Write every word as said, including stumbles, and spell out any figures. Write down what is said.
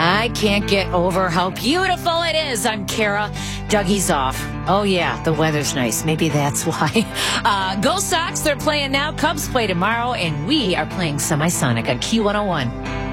I can't get over how beautiful it is. I'm Kara. Dougie's off. Oh, yeah, the weather's nice. Maybe that's why. Uh, go Sox, they're playing now. Cubs play tomorrow, and we are playing Semisonic on Q one oh one.